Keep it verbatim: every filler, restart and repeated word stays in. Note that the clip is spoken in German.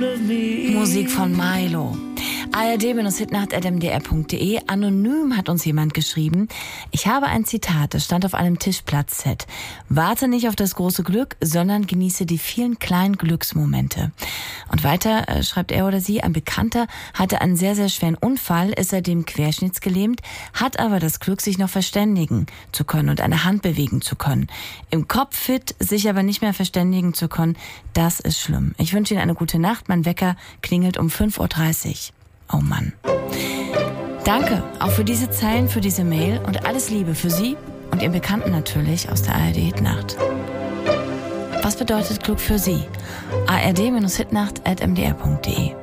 Musik von Milo. A R D-Hitnacht at m d r punkt d e. Anonym hat uns jemand geschrieben: Ich habe ein Zitat, das stand auf einem Tischplatzset. Warte nicht auf das große Glück, sondern genieße die vielen kleinen Glücksmomente. Und weiter äh, schreibt er oder sie: Ein Bekannter hatte einen sehr, sehr schweren Unfall, ist seitdem querschnittsgelähmt, hat aber das Glück, sich noch verständigen zu können und eine Hand bewegen zu können. Im Kopf fit, sich aber nicht mehr verständigen zu können, das ist schlimm. Ich wünsche Ihnen eine gute Nacht. Mein Wecker klingelt um fünf Uhr dreißig. Oh Mann. Danke auch für diese Zeilen, für diese Mail und alles Liebe für Sie und Ihren Bekannten natürlich aus der A R D-Hitnacht. Was bedeutet Glück für Sie? A R D-Hitnacht at m d r punkt d e.